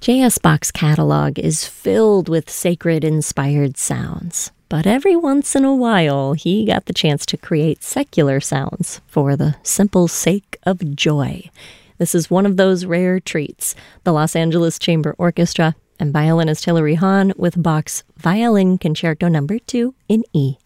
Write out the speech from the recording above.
J.S. Bach's catalog is filled with sacred-inspired sounds. But every once in a while, he got the chance to create secular sounds for the simple sake of joy. This is one of those rare treats. The Los Angeles Chamber Orchestra and violinist Hilary Hahn with Bach's Violin Concerto No. 2 in E.